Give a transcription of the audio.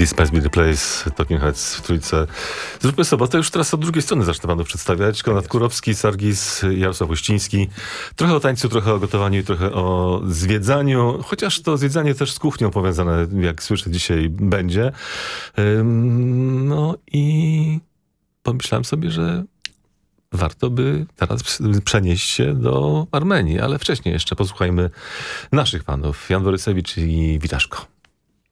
This Must Be The Place, Talking Heads w trójce. Zróbmy sobotę, już teraz od drugiej strony zacznę panu przedstawiać. Konrad Kurowski, Sargis, Jarosław Uściński. Trochę o tańcu, trochę o gotowaniu i trochę o zwiedzaniu, chociaż to zwiedzanie też z kuchnią powiązane, jak słyszę, dzisiaj będzie. No i pomyślałem sobie, że warto by teraz przenieść się do Armenii, ale wcześniej jeszcze posłuchajmy naszych panów. Jan Borysewicz i Witaszko.